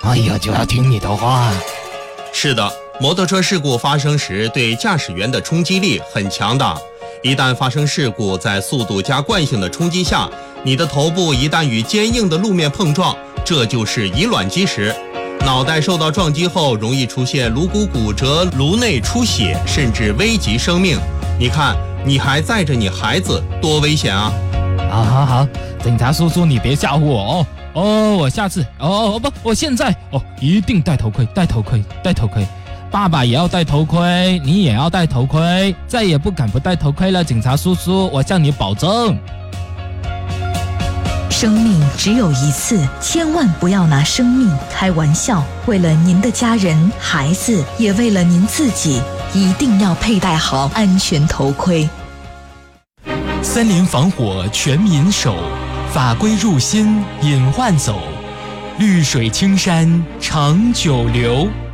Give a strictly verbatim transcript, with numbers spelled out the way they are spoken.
哎呀，就要听你的话。 是的，摩托车事故发生时对驾驶员的冲击力很强大，一旦发生事故，在速度加惯性的冲击下，你的头部一旦与坚硬的路面碰撞，这就是以卵击石。脑袋受到撞击后，容易出现颅骨骨折、颅内出血，甚至危及生命。你看，你还载着你孩子，多危险啊！ 好好好，警察叔叔，你别吓唬我哦。哦，我下次哦不，我现在哦一定戴头盔，戴头盔，戴头盔。爸爸也要戴头盔，你也要戴头盔，再也不敢不戴头盔了，警察叔叔，我向你保证。 生命只有一次，千万不要拿生命开玩笑。为了您的家人、孩子，也为了您自己，一定要佩戴好安全头盔。 森林防火全民守，法规入心隐患走，绿水青山长久留。